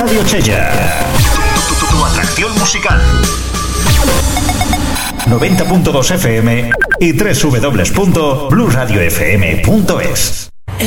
Radio Chella. Tu atracción musical. 90.2 FM y www.bluesradiofm.es.